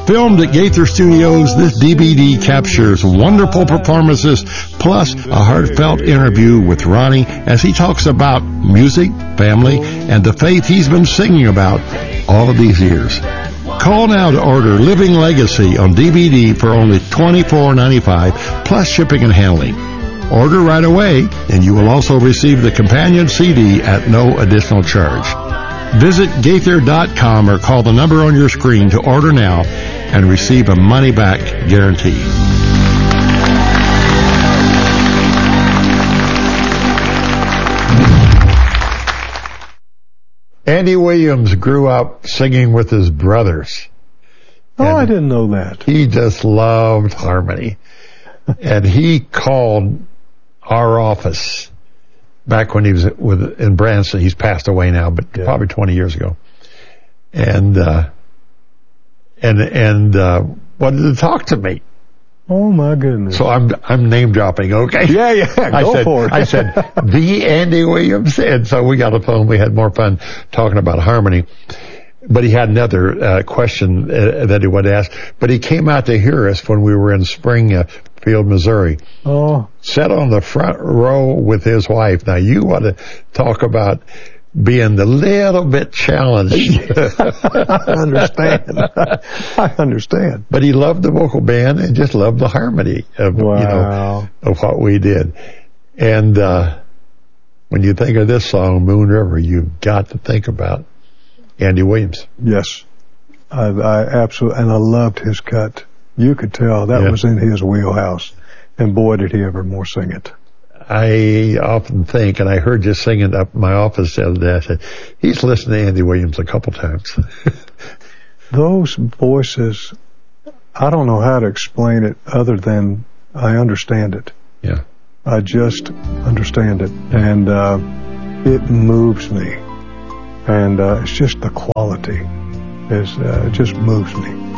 Filmed at Gaither Studios, this DVD captures wonderful performances plus a heartfelt interview with Ronnie as he talks about music, family, and the faith he's been singing about all of these years. Call now to order Living Legacy on DVD for only $24.95 plus shipping and handling. Order right away, and you will also receive the companion CD at no additional charge. Visit Gaither.com or call the number on your screen to order now and receive a money-back guarantee. Andy Williams grew up singing with his brothers. Oh, I didn't know that. He just loved harmony. And he called our office back when he was in Branson. He's passed away now, but probably 20 years ago. And wanted to talk to me. Oh my goodness! So I'm name dropping, okay? Yeah. Go for it. I said the Andy Williams, and so we got a phone. We had more fun talking about harmony. But he had another question that he would ask. But he came out to hear us when we were in Springfield, Missouri. Oh, sat on the front row with his wife. Now you want to talk about being a little bit challenged. I understand. But he loved the vocal band and just loved the harmony of of what we did. And when you think of this song, Moon River, you've got to think about Andy Williams. Yes, I absolutely, and I loved his cut. You could tell that was in his wheelhouse, and boy, did he ever more sing it. I often think, and I heard you singing up my office the other day, I said, he's listened to Andy Williams a couple times. Those voices, I don't know how to explain it other than I understand it. Yeah. I just understand it. And it moves me. And it's just the quality. It just moves me.